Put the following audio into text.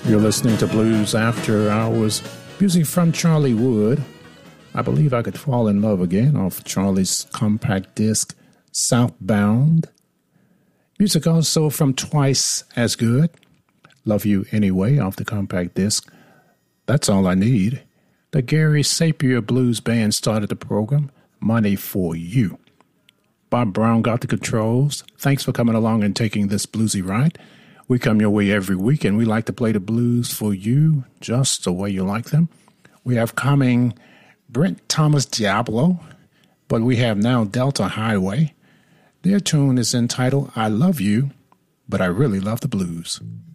You're listening to Blues After Hours, music from Charlie Wood. I Believe I Could Fall in Love Again off Charlie's compact disc, Southbound. Music also from Twice as Good, Love You Anyway off the compact disc, That's All I Need. The Gary Sapir Blues Band started the program, Money for You. Bob Brown got the controls. Thanks for coming along and taking this bluesy ride. We come your way every week, and we like to play the blues for you just the way you like them. We have coming Brent Thomas Diablo, but we have now Delta Highway. Their tune is entitled I Love You, but I Really Love the Blues.